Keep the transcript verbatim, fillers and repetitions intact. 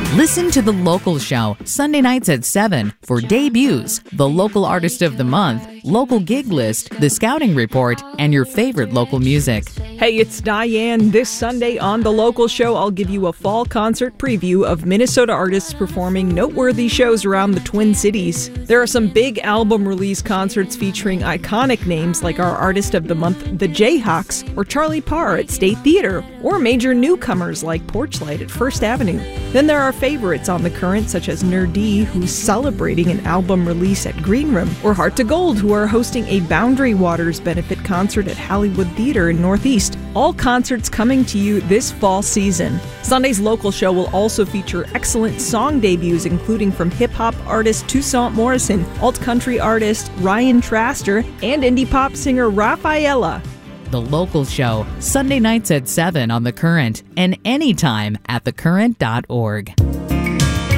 Listen to The Local Show, Sunday nights at seven for debuts, the local artist of the month, local gig list, the scouting report, and your favorite local music. Hey, it's Diane. This Sunday on The Local Show, I'll give you a fall concert preview of Minnesota artists performing noteworthy shows around the Twin Cities. There are some big album release concerts featuring iconic names like our Artist of the Month, the Jayhawks, or Charlie Parr at State Theater, or major newcomers like Porchlight at First Avenue. Then there are favorites on the current such as Nerdy, who's celebrating an album release at Green Room, or Heart to Gold, who are hosting a Boundary Waters benefit concert at Hollywood Theater in Northeast. All concerts coming to you this fall season. Sunday's Local Show will also feature excellent song debuts, including from hip-hop artist Toussaint Morrison, alt-country artist Ryan Traster, and indie pop singer Rafaela. The Local Show, Sunday nights at seven on The Current, and anytime at the current dot org.